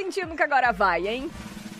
sentindo que agora vai, hein?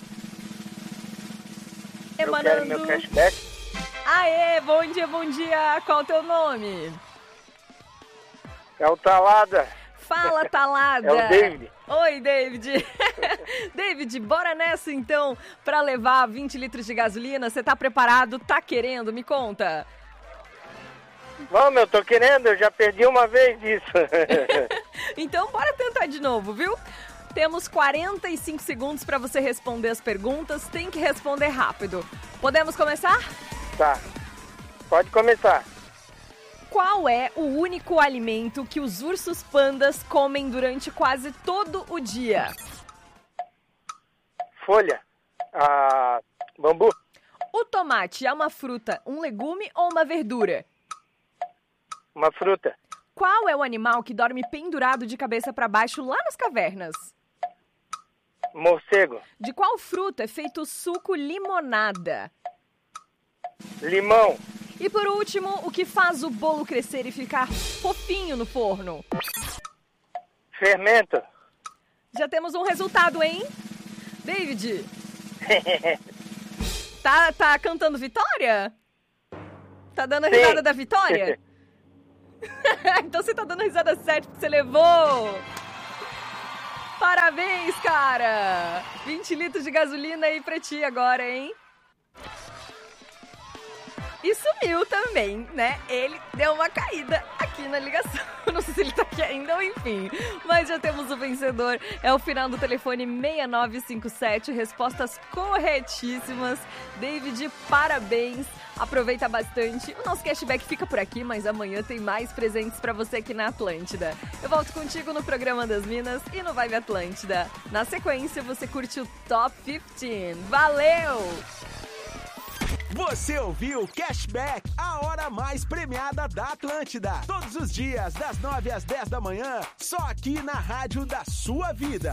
Eu quero meu cashback. Aê, bom dia. Qual o teu nome? É o Talada. Fala, Talada. É o David. Oi, David. David, bora nessa então pra levar 20 litros de gasolina. Você tá preparado? Tá querendo? Me conta. Vamos, eu tô querendo, eu já perdi uma vez isso. Então bora tentar de novo, viu? Temos 45 segundos pra você responder as perguntas. Tem que responder rápido. Podemos começar? Tá, pode começar. Qual é o único alimento que os ursos pandas comem durante quase todo o dia? Folha. Bambu. O tomate é uma fruta, um legume ou uma verdura? Uma fruta. Qual é o animal que dorme pendurado de cabeça para baixo lá nas cavernas? Morcego. De qual fruta é feito o suco limonada? Limão. E por último, o que faz o bolo crescer e ficar fofinho no forno? Fermento. Já temos um resultado, hein? David, tá cantando vitória? Tá dando a risada da vitória? Então você tá dando a risada certa porque você levou! Parabéns, cara! 20 litros de gasolina aí pra ti agora, hein? E sumiu também, né? Ele deu uma caída aqui na ligação. Não sei se ele tá aqui ainda ou enfim. Mas já temos o vencedor. É o final do telefone 6957. Respostas corretíssimas. David, parabéns. Aproveita bastante. O nosso cashback fica por aqui, mas amanhã tem mais presentes pra você aqui na Atlântida. Eu volto contigo no programa das Minas e no Vibe Atlântida. Na sequência, você curte o Top 15. Valeu! Você ouviu Cashback, a hora mais premiada da Atlântida. Todos os dias, das 9 às 10 da manhã, só aqui na rádio da sua vida.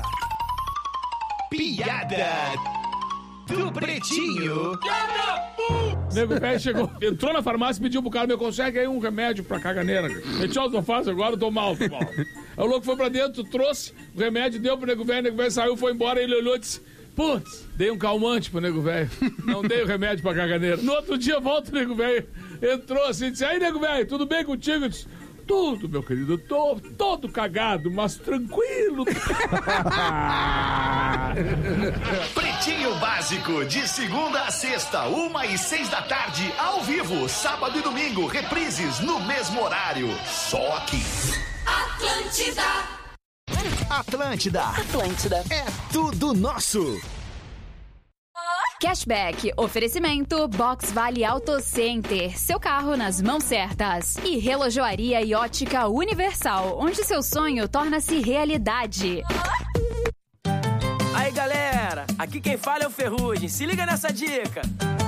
Piada do Pretinho. Nego velho chegou, entrou na farmácia e pediu pro cara: me consegue aí um remédio pra caganeira? Meti os alfaces agora, eu tô mal. Aí o louco foi pra dentro, trouxe o remédio, deu pro nego velho saiu, foi embora, ele olhou e disse: putz, dei um calmante pro nego velho. Não dei o remédio pra caganeira. No outro dia volta o nego velho, entrou assim, disse: aí nego velho, tudo bem contigo? Eu disse: tudo, meu querido, tô todo cagado, mas tranquilo. Pretinho Básico, de segunda a sexta, 1h06 da tarde, ao vivo, sábado e domingo, reprises no mesmo horário, só aqui. Atlântida é tudo nosso. Cashback, oferecimento Box Vale Auto Center, seu carro nas mãos certas. E Relojoaria e Ótica Universal, onde seu sonho torna-se realidade. Aí galera, aqui quem fala é o Ferrugem, se liga nessa dica.